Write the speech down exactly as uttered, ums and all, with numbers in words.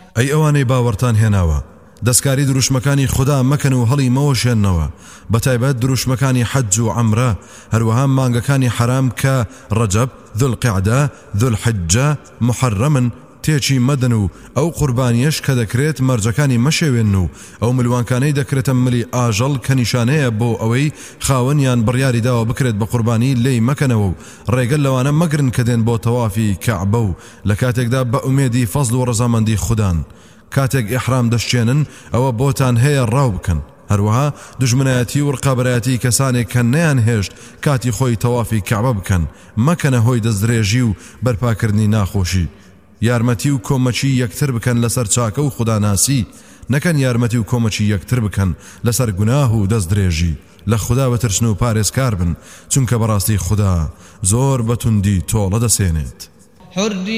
ئەی ئەوانەی باوەڕتان هێناوە دەستکاری دروشمەکانی خوددا مەکەن و هەڵی مەوەشێننەوە بەتایبەت دروشمەکانی حەج و عەمرە هەروەها مانگەکانی حەرام کە ڕەجەب ذولقیعدە ذولحیجە محەررەمن تێکی مەدەن و ئەو قوربانیەش کە دەکرێت مەرجەکانی مەشێوێن و ئەو ملوانکانەی دەکرێتە ملی ئاژەڵ کە نیشانەیە بۆ ئەوەی خاوەنیان بڕیاری داوە بکرێت بە قوربانی لێی مەکەنەوە و ڕێگەل لەوانە مەگرن کە دێن بۆ تەوافی کەعبە و لە کاتێکدا بە ئومێدی فەزڵ و ڕەزامەندی خوددان کاتێک ئیحرام دەشتێنن ئەوە بۆتان هەیە ڕاو بکەن هەروەها دژمنایەتی و ڕقابەتی کەسانێک کە نەیان هێشت کاتی خۆی تەوافی کەعبە بکەن مەکەنە هۆی دەستدرێژی و بەرپاکردنی ناخۆشی یارمەتی و کۆمەچی یەکتر بکەن لەسەر چاکە و خوداناسی نەکەن یارمەتی و کۆمەچی یەکتر بکەن لەسەر گوناه و دەستدرێژی لە خوددا بەترسن و پارێزکار بن چونکە بەڕاستی خوددا زۆر بەتوندی تۆڵە دەسێنێت.